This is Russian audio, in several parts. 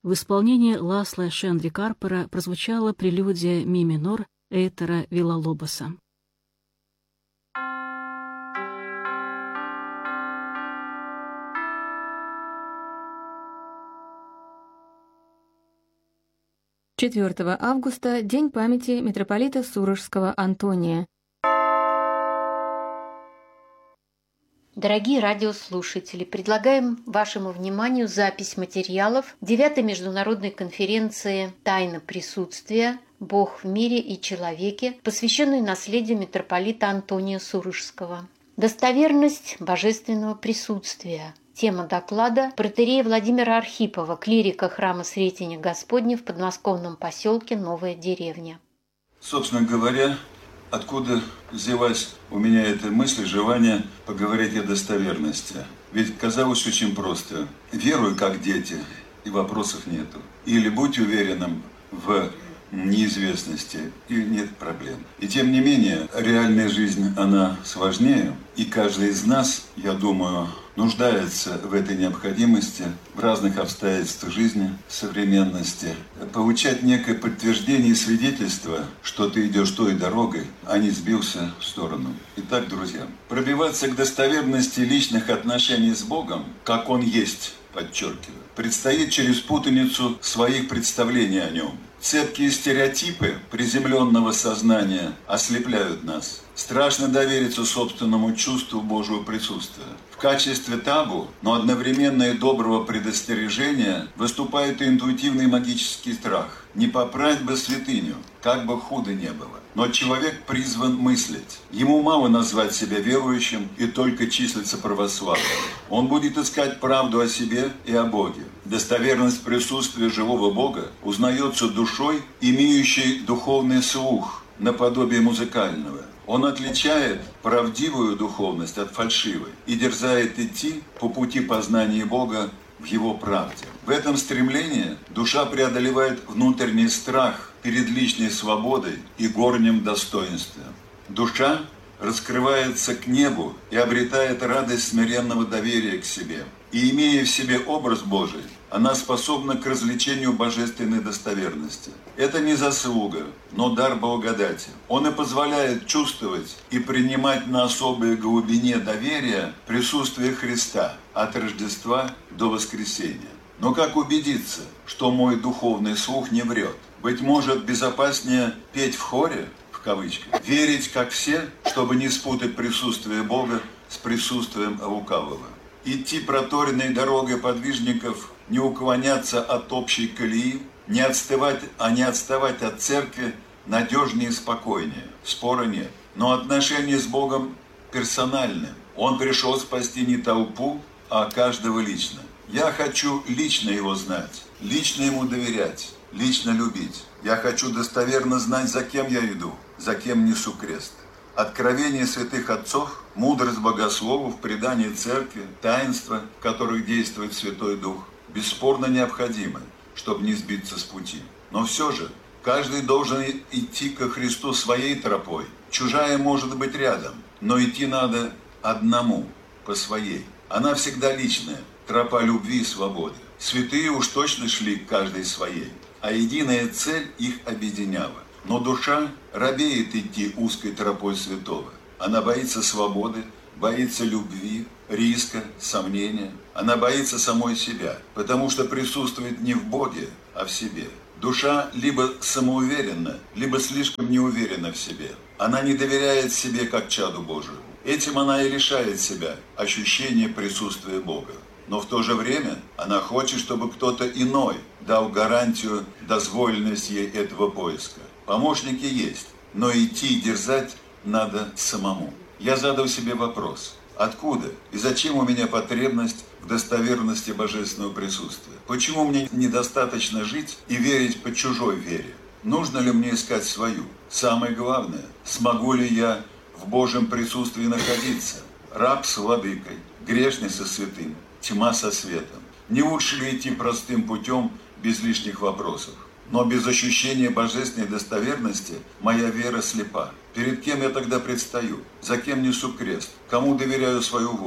в исполнении Ласло Шенри Карпера прозвучала прелюдия ми минор Эйтера Вилла-Лобоса. «4 августа – День памяти митрополита Сурожского Антония». Дорогие радиослушатели, предлагаем вашему вниманию запись материалов 9-й международной конференции «Тайна присутствия. Бог в мире и человеке», посвященной наследию митрополита Антония Сурожского. Достоверность божественного присутствия. Тема доклада протоиерея Владимира Архипова, клирика храма Сретения Господня в подмосковном поселке Новая Деревня. Собственно говоря, откуда взялась у меня эта мысль, желание поговорить о достоверности? Ведь казалось очень просто. Веруй, как дети, и вопросов нету. Или будь уверенным в неизвестности, и нет проблем. И тем не менее, реальная жизнь, она сложнее. И каждый из нас, я думаю, нуждается в этой необходимости в разных обстоятельствах жизни, современности, получать некое подтверждение и свидетельство, что ты идешь той дорогой, а не сбился в сторону. Итак, друзья, пробиваться к достоверности личных отношений с Богом, как Он есть, подчеркиваю, предстоит через путаницу своих представлений о Нем. Цепкие стереотипы приземленного сознания ослепляют нас. Страшно довериться собственному чувству Божьего присутствия. В качестве табу, но одновременно и доброго предостережения выступает и интуитивный магический страх. Не попрать бы святыню, как бы худо не было. Но человек призван мыслить. Ему мало назвать себя верующим и только числиться православным. Он будет искать правду о себе и о Боге. Достоверность присутствия живого Бога узнается душой, имеющей духовный слух, наподобие музыкального. Он отличает правдивую духовность от фальшивой и дерзает идти по пути познания Бога в Его правде. В этом стремлении душа преодолевает внутренний страх перед личной свободой и горним достоинством. Душа раскрывается к небу и обретает радость смиренного доверия к себе. И, имея в себе образ Божий, она способна к развлечению божественной достоверности. Это не заслуга, но дар благодати. Он и позволяет чувствовать и принимать на особой глубине доверия присутствие Христа от Рождества до воскресения. Но как убедиться, что мой духовный слух не врет? Быть может, безопаснее петь в хоре, в кавычках, верить, как все, чтобы не спутать присутствие Бога с присутствием лукавого. Идти проторенной дорогой подвижников, не уклоняться от общей колеи, не отставать от церкви надежнее и спокойнее. Спора нет. Но отношение с Богом персональное. Он пришел спасти не толпу, а каждого лично. Я хочу лично Его знать, лично Ему доверять, лично любить. Я хочу достоверно знать, за кем я иду, за кем несу крест. Откровение святых отцов, мудрость богословов, предание церкви, таинства, в которых действует Святой Дух, бесспорно необходимы, чтобы не сбиться с пути. Но все же, каждый должен идти ко Христу своей тропой. Чужая может быть рядом, но идти надо одному, по своей. Она всегда личная, тропа любви и свободы. Святые уж точно шли к каждой своей, а единая цель их объединяла. Но душа робеет идти узкой тропой святого. Она боится свободы, боится любви, риска, сомнения. Она боится самой себя, потому что присутствует не в Боге, а в себе. Душа либо самоуверенна, либо слишком неуверена в себе. Она не доверяет себе как чаду Божию. Этим она и лишает себя ощущения присутствия Бога. Но в то же время она хочет, чтобы кто-то иной дал гарантию дозволенности ей этого поиска. Помощники есть, но идти и дерзать надо самому. Я задал себе вопрос: откуда и зачем у меня потребность в достоверности божественного присутствия? Почему мне недостаточно жить и верить по чужой вере? Нужно ли мне искать свою? Самое главное, смогу ли я в Божьем присутствии находиться? Раб с владыкой, грешный со святым, тьма со светом. Не лучше ли идти простым путем без лишних вопросов? Но без ощущения божественной достоверности моя вера слепа. Перед кем я тогда предстаю? За кем несу крест? Кому доверяю свою волю?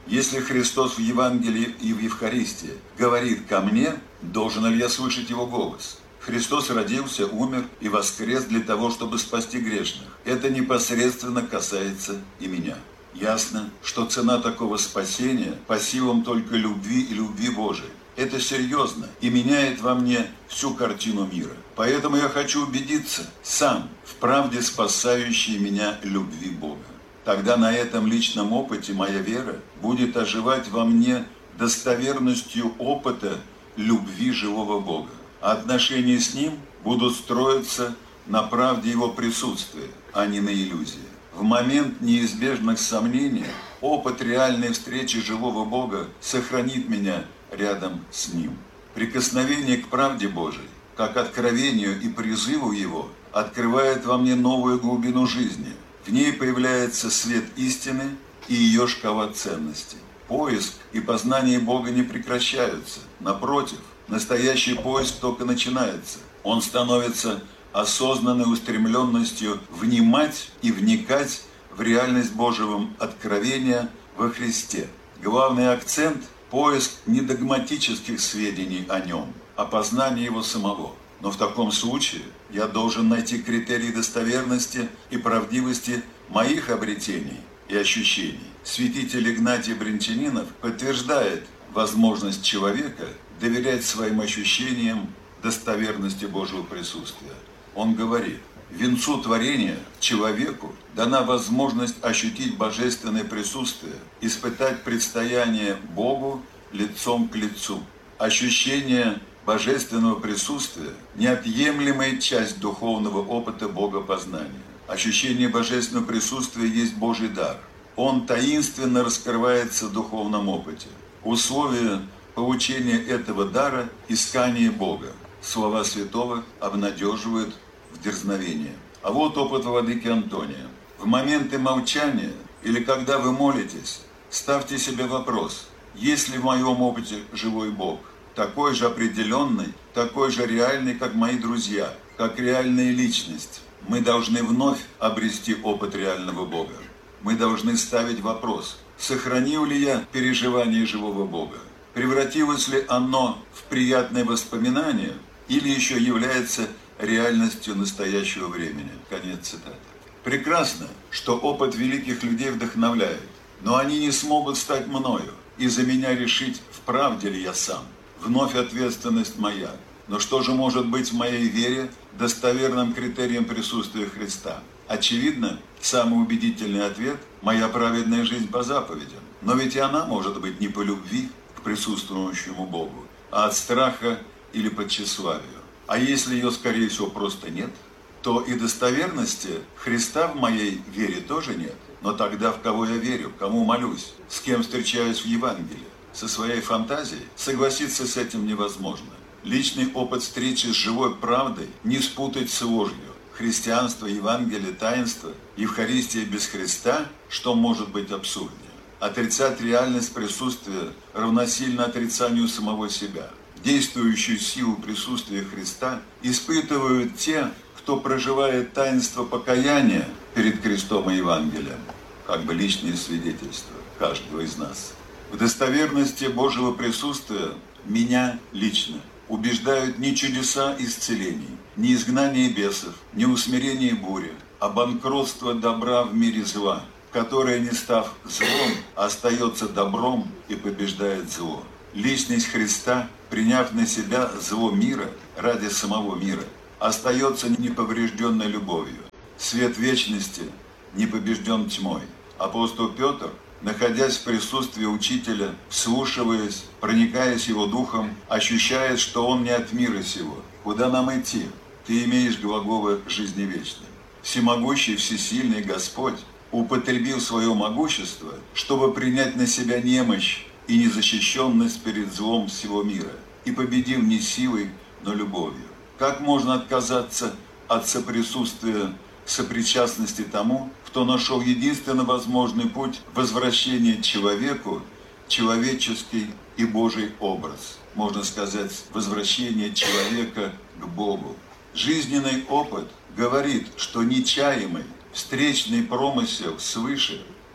Если Христос в Евангелии и в Евхаристии говорит ко мне, должен ли я слышать Его голос? Христос родился, умер и воскрес для того, чтобы спасти грешных. Это непосредственно касается и меня. Ясно, что цена такого спасения по силам только любви и любви Божией. Это серьезно и меняет во мне всю картину мира. Поэтому я хочу убедиться сам в правде спасающей меня любви Бога. Тогда на этом личном опыте моя вера будет оживать во мне достоверностью опыта любви живого Бога. А отношения с Ним будут строиться на правде Его присутствия, а не на иллюзии. В момент неизбежных сомнений опыт реальной встречи живого Бога сохранит меня рядом с Ним. Прикосновение к правде Божией, как откровению и призыву Его, открывает во мне новую глубину жизни. В ней появляется свет истины и ее шкала ценностей. Поиск и познание Бога не прекращаются. Напротив, настоящий поиск только начинается. Он становится осознанной устремленностью внимать и вникать в реальность Божьего откровения во Христе. Главный акцент – поиск не догматических сведений о Нем, а познание Его самого. Но в таком случае я должен найти критерии достоверности и правдивости моих обретений и ощущений. Святитель Игнатий Брянчанинов подтверждает возможность человека доверять своим ощущениям достоверности Божьего присутствия. Он говорит: венцу творения, человеку, дана возможность ощутить божественное присутствие, испытать предстояние Богу лицом к лицу. Ощущение божественного присутствия – неотъемлемая часть духовного опыта богопознания. Ощущение божественного присутствия есть Божий дар. Он таинственно раскрывается в духовном опыте. Условие получения этого дара – искание Бога. Слова святого обнадеживают в дерзновение. А вот опыт владыки Антония. В моменты молчания или когда вы молитесь, ставьте себе вопрос: есть ли в моем опыте живой Бог? Такой же определенный, такой же реальный, как мои друзья, как реальная личность. Мы должны вновь обрести опыт реального Бога. Мы должны ставить вопрос: сохранил ли я переживание живого Бога? Превратилось ли оно в приятное воспоминание или еще является реальностью настоящего времени? Конец цитаты. Прекрасно, что опыт великих людей вдохновляет, но они не смогут стать мною и за меня решить, вправде ли я сам. Вновь ответственность моя. Но что же может быть в моей вере достоверным критерием присутствия Христа? Очевидно, самый убедительный ответ – моя праведная жизнь по заповедям. Но ведь и она может быть не по любви к присутствующему Богу, а от страха или по тщеславию. А если ее, скорее всего, просто нет, то и достоверности Христа в моей вере тоже нет. Но тогда в кого я верю, кому молюсь, с кем встречаюсь в Евангелии? Со своей фантазией? Согласиться с этим невозможно. Личный опыт встречи с живой правдой не спутать с ложью. Христианство, Евангелие, таинство, Евхаристия без Христа, что может быть абсурднее? Отрицать реальность присутствия равносильно отрицанию самого себя. Действующую силу присутствия Христа испытывают те, кто проживает таинство покаяния перед крестом и Евангелием, как бы личные свидетельства каждого из нас. В достоверности Божьего присутствия меня лично убеждают не чудеса исцелений, не изгнание бесов, не усмирение бури, а банкротство добра в мире зла, которое, не став злом, остается добром и побеждает зло. Личность Христа, приняв на себя зло мира ради самого мира, остается неповрежденной любовью. Свет вечности не побежден тьмой. Апостол Петр, находясь в присутствии учителя, вслушиваясь, проникаясь его духом, ощущает, что он не от мира сего. Куда нам идти? Ты имеешь глаголы жизни вечной. Всемогущий, всесильный Господь употребил свое могущество, чтобы принять на себя немощь и незащищенность перед злом всего мира, и победил не силой, но любовью. Как можно отказаться от соприсутствия, сопричастности тому, кто нашел единственно возможный путь возвращения человеку, человеческий и Божий образ? Можно сказать, возвращение человека к Богу. Жизненный опыт говорит, что нечаемый, встречный промысел свыше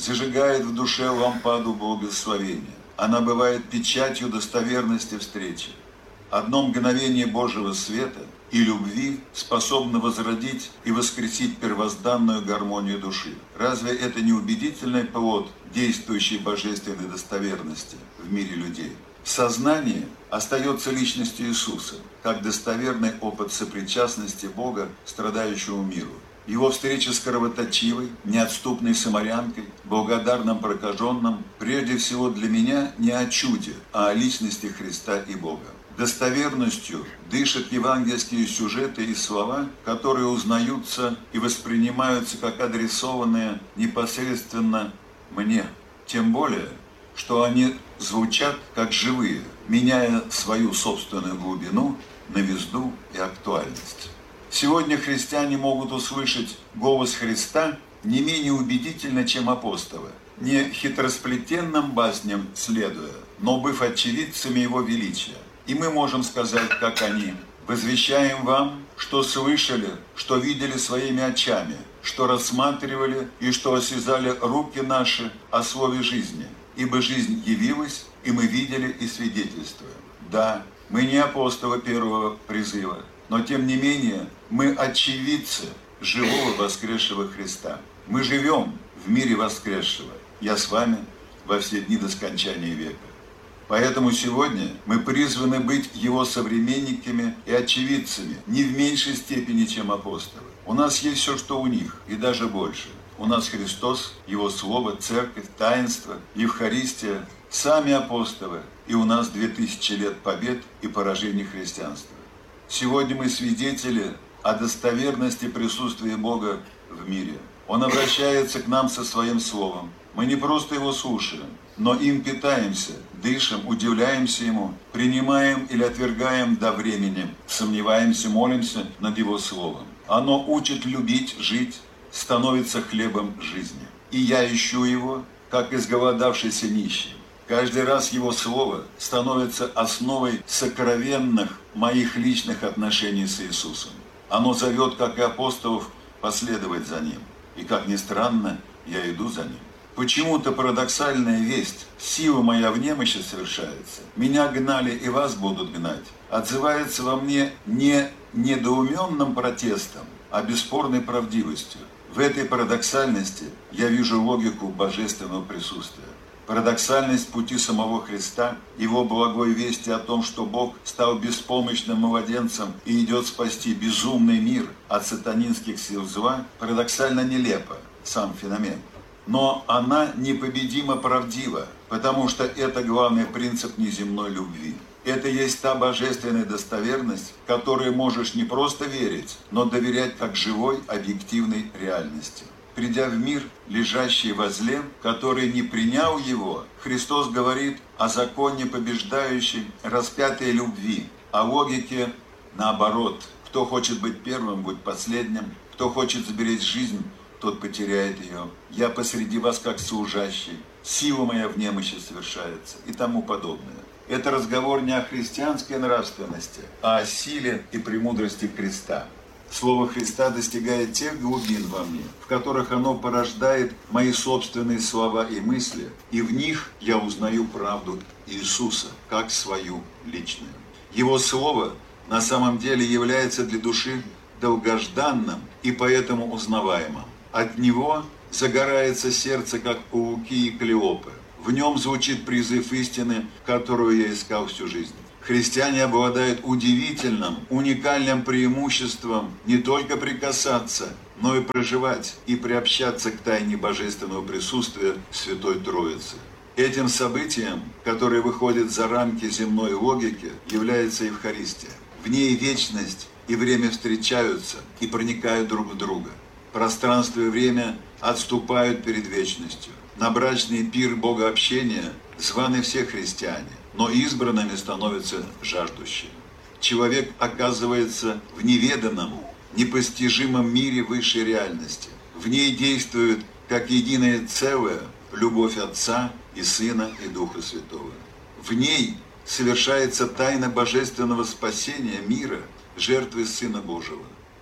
зажигает в душе лампаду благословения. Она бывает печатью достоверности встречи. Одно мгновение Божьего света и любви способно возродить и воскресить первозданную гармонию души. Разве это не убедительный плод действующей божественной достоверности в мире людей? Сознание остается личностью Иисуса, как достоверный опыт сопричастности Бога страдающему миру. Его встреча с кровоточивой, неотступной самарянкой, благодарным прокаженным, прежде всего для меня не о чуде, а о личности Христа и Бога. Достоверностью дышат евангельские сюжеты и слова, которые узнаются и воспринимаются как адресованные непосредственно мне. Тем более, что они звучат как живые, меняя свою собственную глубину, новизну и актуальность. Сегодня христиане могут услышать голос Христа не менее убедительно, чем апостолы, не хитросплетенным басням следуя, но быв очевидцами Его величия. И мы можем сказать, как они: «Возвещаем вам, что слышали, что видели своими очами, что рассматривали и что осязали руки наши о слове жизни. Ибо жизнь явилась, и мы видели и свидетельствуем». Да, мы не апостолы первого призыва, но тем не менее мы очевидцы живого воскресшего Христа. Мы живем в мире воскресшего. Я с вами во все дни до скончания века. Поэтому сегодня мы призваны быть Его современниками и очевидцами не в меньшей степени, чем апостолы. У нас есть все, что у них, и даже больше. У нас Христос, Его Слово, Церковь, таинство, Евхаристия, сами апостолы, и у нас 2000 лет побед и поражений христианства. Сегодня мы свидетели о достоверности присутствия Бога в мире. Он обращается к нам со Своим Словом. Мы не просто Его слушаем, но им питаемся, дышим, удивляемся Ему, принимаем или отвергаем до времени, сомневаемся, молимся над Его Словом. Оно учит любить, жить, становится хлебом жизни. И я ищу Его, как изголодавшийся нищий. Каждый раз Его Слово становится основой сокровенных моих личных отношений с Иисусом. Оно зовет, как и апостолов, последовать за Ним. И, как ни странно, я иду за Ним. Почему-то парадоксальная весть «сила моя в немощи совершается, меня гнали и вас будут гнать» отзывается во мне не недоуменным протестом, а бесспорной правдивостью. В этой парадоксальности я вижу логику божественного присутствия. Парадоксальность пути самого Христа, Его благой вести о том, что Бог стал беспомощным младенцем и идет спасти безумный мир от сатанинских сил зла, парадоксально нелепа, сам феномен. Но она непобедимо правдива, потому что это главный принцип неземной любви. Это есть та божественная достоверность, в которой можешь не просто верить, но доверять как живой, объективной реальности. Придя в мир, лежащий возле, который не принял его, Христос говорит о законе побеждающей распятой любви, о логике наоборот. Кто хочет быть первым, будь последним, кто хочет сберечь жизнь, тот потеряет ее. Я посреди вас как служащий, сила моя в немощи совершается и тому подобное. Это разговор не о христианской нравственности, а о силе и премудрости креста. Слово Христа достигает тех глубин во мне, в которых оно порождает мои собственные слова и мысли, и в них я узнаю правду Иисуса, как свою личную. Его Слово на самом деле является для души долгожданным и поэтому узнаваемым. От него загорается сердце, как у Луки и Клеопы. В нем звучит призыв истины, которую я искал всю жизнь. Христиане обладают удивительным, уникальным преимуществом не только прикасаться, но и проживать и приобщаться к тайне божественного присутствия Святой Троицы. Этим событием, которое выходит за рамки земной логики, является Евхаристия. В ней вечность и время встречаются и проникают друг в друга. Пространство и время отступают перед вечностью. На брачный пир богообщения званы все христиане, но избранными становятся жаждущие. Человек оказывается в неведанном, непостижимом мире высшей реальности. В ней действует как единое целое любовь Отца и Сына и Духа Святого. В ней совершается тайна божественного спасения мира, жертвы Сына Божьего.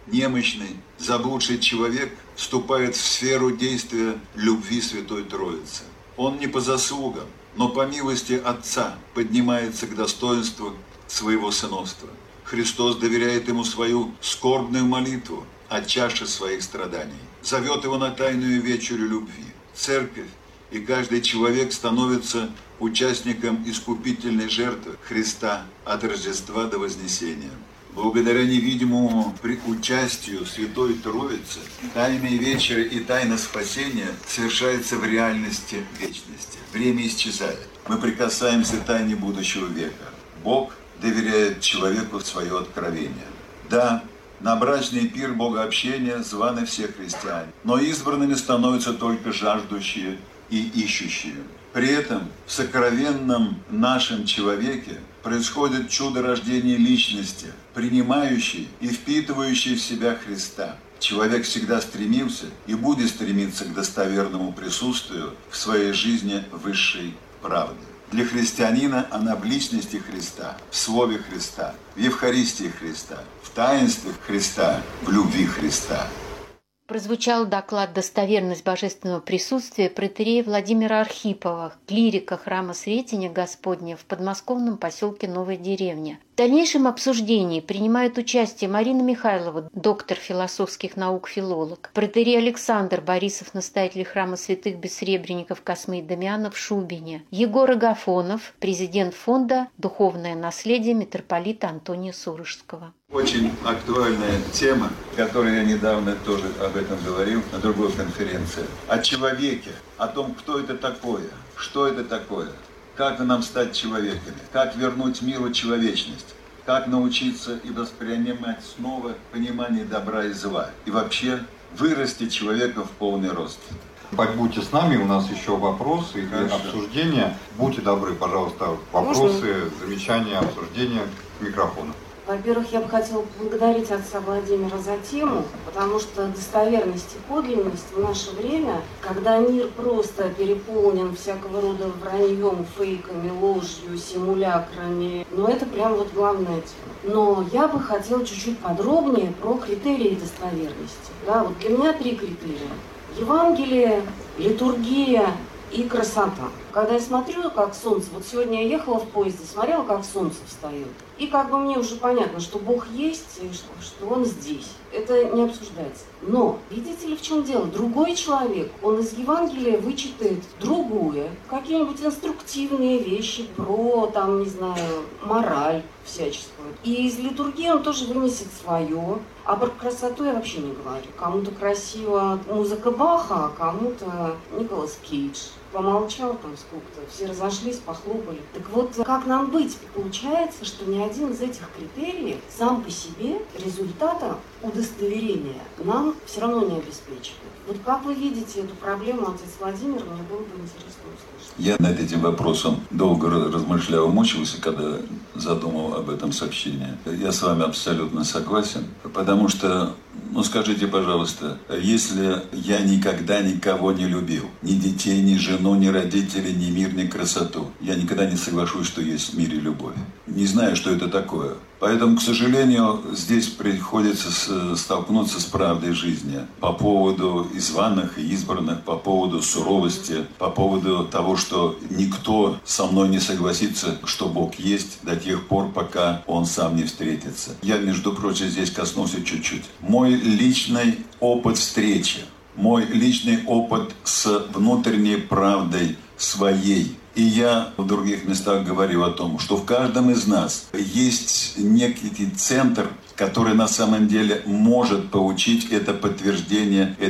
немощный, заблудший человек вступает в сферу действия любви Святой Троицы. Он не по заслугам, но по милости Отца поднимается к достоинству своего сыновства. Христос доверяет ему свою скорбную молитву о чаше своих страданий. Зовет его на тайную вечерю любви. Церковь и каждый человек становится участником искупительной жертвы Христа от Рождества до Вознесения. Благодаря невидимому участию Святой Троицы, тайные вечеры и тайна спасения совершается в реальности вечности. Время исчезает. Мы прикасаемся к тайне будущего века. Бог доверяет человеку свое откровение. Да, на брачный пир богообщения званы все христиане, но избранными становятся только жаждущие и ищущие. При этом в сокровенном нашем человеке происходит чудо рождения личности, принимающей и впитывающей в себя Христа. Человек всегда стремился и будет стремиться к достоверному присутствию в своей жизни высшей правды. Для христианина она в личности Христа, в слове Христа, в Евхаристии Христа, в таинстве Христа, в любви Христа. Прозвучал доклад «Достоверность божественного присутствия» протоиерея Владимира Архипова, клирика храма Сретения Господня в подмосковном поселке Новая Деревня. В дальнейшем обсуждении принимают участие Марина Михайлова, доктор философских наук, филолог, протоиерей Александр Борисов, настоятель храма святых бессребренников Космы и Дамиана в Шубине, Егор Агафонов, президент фонда «Духовное наследие» митрополита Антония Сурожского. Очень актуальная тема, которую я недавно тоже об этом говорил на другой конференции. О человеке, о том, кто это такое, что это такое, как нам стать человеками, как вернуть миру человечность, как научиться и воспринимать снова понимание добра и зла, и вообще вырасти человека в полный рост. Будьте с нами, у нас еще вопросы и обсуждения. Будьте добры, пожалуйста, вопросы, замечания, обсуждения к микрофону. Во-первых, я бы хотела поблагодарить отца Владимира за тему, потому что достоверность и подлинность в наше время, когда мир просто переполнен всякого рода враньем, фейками, ложью, симулякрами, это прям вот главная тема. Но я бы хотела чуть-чуть подробнее про критерии достоверности. Да, вот для меня 3 критерия. Евангелие, литургия и красота. Когда я смотрю, как солнце, вот сегодня я ехала в поезде, смотрела, как солнце встает. И как бы мне уже понятно, что Бог есть, и что Он здесь. Это не обсуждается. Но, видите ли, в чем дело? Другой человек, он из Евангелия вычитает другое, какие-нибудь инструктивные вещи про, там, не знаю, мораль всяческую. И из литургии он тоже вынесет свое. А про красоту я вообще не говорю. Кому-то красиво музыка Баха, а кому-то Николас Кейдж. Помолчал там сколько-то, все разошлись, похлопали. Так вот, как нам быть? Получается, что ни один из этих критериев сам по себе результата удостоверения нам все равно не обеспечивает. Вот как вы видите эту проблему, отец Владимир, мне было бы интересно услышать. Я над этим вопросом долго размышлял, мучился, когда задумал об этом сообщении. Я с вами абсолютно согласен, потому что, скажите, пожалуйста, если я никогда никого не любил, ни детей, ни жену, ни родителей, ни мир, ни красоту, я никогда не соглашусь, что есть в мире любовь. Не знаю, что это такое. Поэтому, к сожалению, здесь приходится столкнуться с правдой жизни по поводу и званых, и избранных, по поводу суровости, по поводу того, что никто со мной не согласится, что Бог есть до тех пор, пока Он сам не встретится. Я, между прочим, здесь коснулся чуть-чуть. Мой личный опыт встречи, мой личный опыт с внутренней правдой своей. И я в других местах говорил о том, что в каждом из нас есть некий центр, который на самом деле может получить это подтверждение,